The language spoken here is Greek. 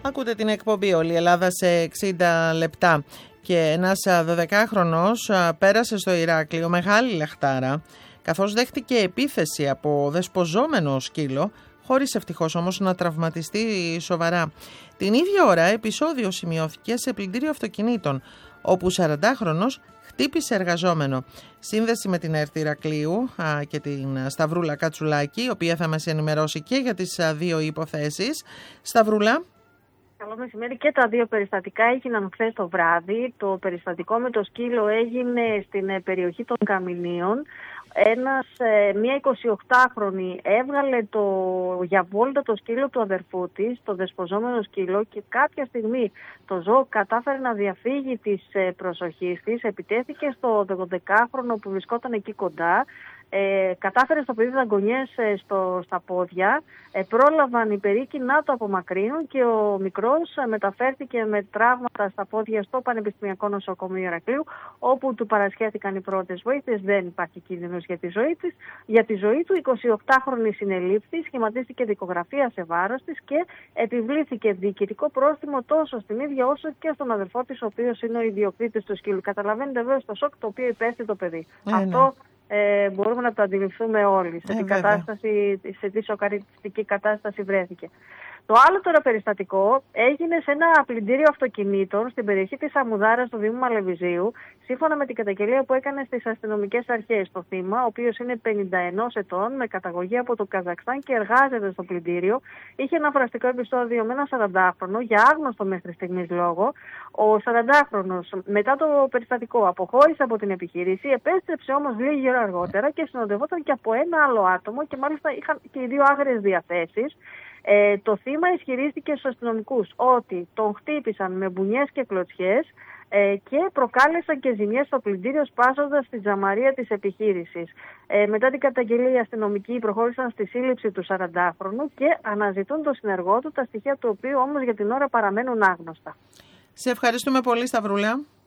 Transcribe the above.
Ακούτε την εκπομπή «Όλη η Ελλάδα σε 60 λεπτά» και ένας 12χρονος πέρασε στο Ηράκλειο μεγάλη λαχτάρα καθώς δέχτηκε επίθεση από δεσποζόμενο σκύλο, χωρίς ευτυχώς όμως να τραυματιστεί σοβαρά. Την ίδια ώρα επεισόδιο σημειώθηκε σε πλυντήριο αυτοκινήτων, όπου 40χρονος χτύπησε εργαζόμενο. Σύνδεση με την ΕΡΤ Ηρακλείου και την Σταυρούλα Κατσουλάκη, η οποία θα μας ενημερώσει και για τις δύο υποθέσεις. Σταυρούλα. Καλό μεσημέρι. Και τα δύο περιστατικά έγιναν χθες το βράδυ. Το περιστατικό με το σκύλο έγινε στην περιοχή των Καμινίων. Μία 28χρονη έβγαλε για βόλτα το σκύλο του αδερφού της, το δεσποζόμενο σκύλο, και κάποια στιγμή το ζώο κατάφερε να διαφύγει της προσοχής της, επιτέθηκε στο 12χρονο που βρισκόταν εκεί κοντά, κατάφερε στο παιδί δαγκονιές στα πόδια, πρόλαβαν οι περίκοι να το απομακρύνουν και ο μικρός μεταφέρθηκε με τραύματα στα πόδια στο Πανεπιστημιακό Νοσοκομείο Ηρακλείου, όπου του παρασχέθηκαν οι πρώτες βοήθειες. Δεν υπάρχει κίνδυνος για τη ζωή του. 28χρονη συνελήφθη, σχηματίστηκε δικογραφία σε βάρος της και επιβλήθηκε διοικητικό πρόστιμο τόσο στην ίδια όσο και στον αδερφό της, ο οποίος είναι ο ιδιοκτήτης του σκύλου. Καταλαβαίνετε βέβαια το σοκ το οποίο υπέστη το παιδί. Αυτό μπορούμε να το αντιληφθούμε όλοι σε τι σοκαριστική κατάσταση βρέθηκε. Το άλλο τώρα περιστατικό έγινε σε ένα πλυντήριο αυτοκινήτων στην περιοχή της Αμμουδάρας του Δήμου Μαλεβιζίου, σύμφωνα με την καταγγελία που έκανε στις αστυνομικές αρχές. Το θύμα, ο οποίος είναι 51 ετών, με καταγωγή από το Καζακστάν και εργάζεται στο πλυντήριο, είχε ένα φραστικό επεισόδιο με ένα 40χρονο για άγνωστο μέχρι στιγμής λόγο. Ο 40χρονος μετά το περιστατικό αποχώρησε από την επιχείρηση, επέστρεψε όμως λίγη ώρα αργότερα και συνοδευόταν και από ένα άλλο άτομο και μάλιστα είχαν και οι δύο άγριες διαθέσεις. Το θύμα ισχυρίστηκε στους αστυνομικούς ότι τον χτύπησαν με μπουνιές και κλωτσιές και προκάλεσαν και ζημιές στο πλυντήριο, σπάζοντας τη τζαμαρία της επιχείρησης. Μετά την καταγγελία, οι αστυνομικοί προχώρησαν στη σύλληψη του 40χρονου και αναζητούν τον συνεργό του, τα στοιχεία του οποίου όμως για την ώρα παραμένουν άγνωστα. Σε ευχαριστούμε πολύ, Σταυρούλα.